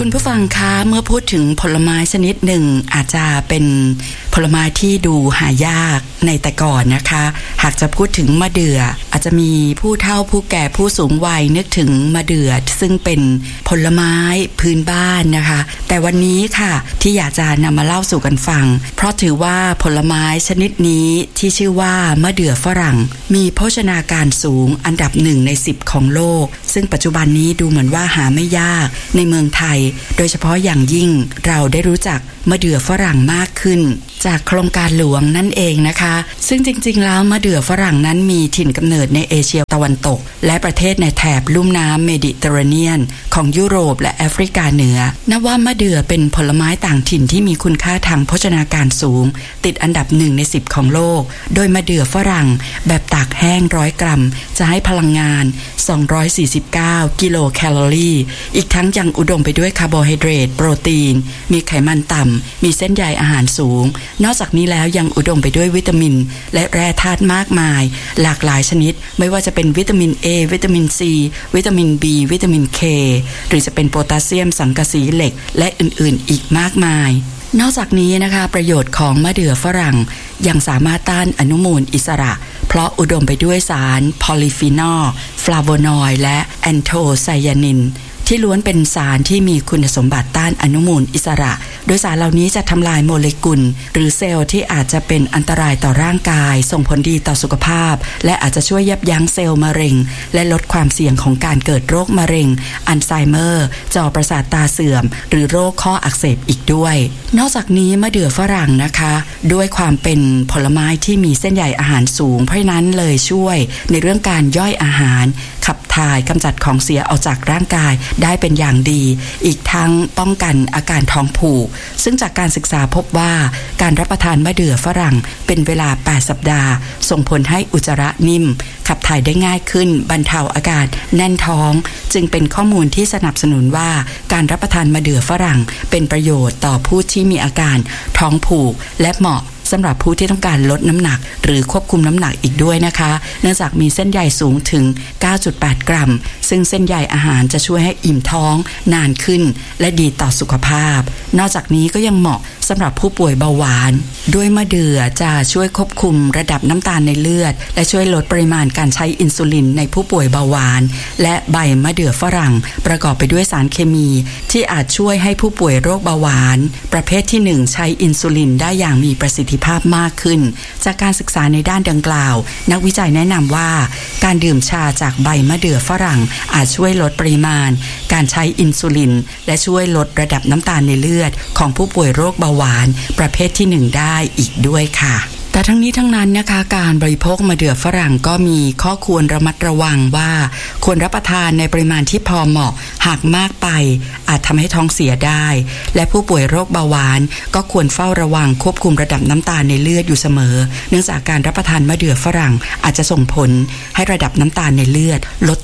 คุณผู้ฟังคะเมื่อพูดถึงผลไม้ชนิดหนึ่งอาจจะเป็นผลไม้ที่ดูหายากในแต่ก่อนนะคะหากจะพูดถึงมะเดื่ออาจจะมีผู้เฒ่าผู้แก่ผู้สูงวัยนึกถึงมะเดื่อซึ่งเป็นผลไม้พื้นบ้านนะคะแต่วันนี้ค่ะที่อยากจะนำมาเล่าสู่กันฟังเพราะถือว่าผลไม้ชนิดนี้ที่ชื่อว่ามะเดื่อฝรั่งมีโภชนาการสูงอันดับ1 ใน 10ของโลกซึ่งปัจจุบันนี้ดูเหมือนว่าหาไม่ยากในเมืองไทยโดยเฉพาะอย่างยิ่งเราได้รู้จักมะเดื่อฝรั่งมากขึ้นจากโครงการหลวงนั่นเองนะคะซึ่งจริงๆแล้วมะเดื่อฝรั่งนั้นมีถิ่นกำเนิดในเอเชียตะวันตกและประเทศในแถบลุ่มน้ำเมดิเตอร์เรเนียนของยุโรปและแอฟริกาเหนือนับว่ามะเดื่อเป็นผลไม้ต่างถิ่นที่มีคุณค่าทางโภชนาการสูงติดอันดับ1 ใน 10ของโลกโดยมะเดื่อฝรั่งแบบตากแห้ง100 กรัมจะให้พลังงาน249 กิโลแคลอรี่อีกทั้งยังอุดมไปด้วยคาร์โบไฮเดรตโปรตีนมีไขมันต่ำมีเส้นใยอาหารสูงนอกจากนี้แล้วยังอุดมไปด้วยวิตามินและแร่ธาตุมากมายหลากหลายชนิดไม่ว่าจะเป็นวิตามิน A วิตามิน C วิตามิน B วิตามิน K หรือจะเป็นโพแทสเซียมสังกะสีเหล็กและอื่นๆอีกมากมายนอกจากนี้นะคะประโยชน์ของมะเดื่อฝรั่งยังสามารถต้านอนุมูลอิสระเพราะอุดมไปด้วยสารพอลิฟีนอลฟลาโวนอยด์และแอนโทไซยานินที่ล้วนเป็นสารที่มีคุณสมบัติต้านอนุมูลอิสระโดยสารเหล่านี้จะทำลายโมเลกุลหรือเซลล์ที่อาจจะเป็นอันตรายต่อร่างกายส่งผลดีต่อสุขภาพและอาจจะช่วยยับยั้งเซลล์มะเร็งและลดความเสี่ยงของการเกิดโรคมะเร็งอัลไซเมอร์จอประสาทตาเสื่อมหรือโรคข้ออักเสบอีกด้วยนอกจากนี้มะเดื่อฝรั่งนะคะด้วยความเป็นผลไม้ที่มีเส้นใยอาหารสูงเพราะนั้นเลยช่วยในเรื่องการย่อยอาหารขับถ่ายกำจัดของเสียออกจากร่างกายได้เป็นอย่างดีอีกทั้งป้องกันอาการท้องผูกซึ่งจากการศึกษาพบว่าการรับประทานมะเดื่อฝรั่งเป็นเวลา8 สัปดาห์ส่งผลให้อุจจาระนิ่มขับถ่ายได้ง่ายขึ้นบรรเทาอาการแน่นท้องจึงเป็นข้อมูลที่สนับสนุนว่าการรับประทานมะเดื่อฝรั่งเป็นประโยชน์ต่อผู้ที่มีอาการท้องผูกและเหมาะสำหรับผู้ที่ต้องการลดน้ำหนักหรือควบคุมน้ำหนักอีกด้วยนะคะเนื่องจากมีเส้นใยสูงถึง 9.8 กรัมซึ่งเส้นใยอาหารจะช่วยให้อิ่มท้องนานขึ้นและดีต่อสุขภาพนอกจากนี้ก็ยังเหมาะสำหรับผู้ป่วยเบาหวานด้วยมะเดื่อจะช่วยควบคุมระดับน้ำตาลในเลือดและช่วยลดปริมาณการใช้อินซูลินในผู้ป่วยเบาหวานและใบมะเดื่อฝรั่งประกอบไปด้วยสารเคมีที่อาจช่วยให้ผู้ป่วยโรคเบาหวานประเภทที่ 1ใช้อินซูลินได้อย่างมีประสิทธิภาพมากขึ้นจากการศึกษาในด้านดังกล่าวนักวิจัยแนะนำว่าการดื่มชาจากใบมะเดื่อฝรั่งอาจช่วยลดปริมาณการใช้อินซูลินและช่วยลดระดับน้ำตาลในเลือดของผู้ป่วยโรคเบาหวานประเภทที่ 1ได้อีกด้วยค่ะแต่ทั้งนี้ทั้งนั้นนะคะการบริโภคมะเดื่อฝรั่งก็มีข้อควรระมัดระวังว่าควรรับประทานในปริมาณที่พอเหมาะหากมากไปอาจทำให้ท้องเสียได้และผู้ป่วยโรคเบาหวานก็ควรเฝ้าระวังควบคุมระดับน้ำตาลในเลือดอยู่เสมอเนื่องจากการรับประทานมะเดื่อฝรั่งอาจจะส่งผลให้ระดับน้ำตาลในเลือดลด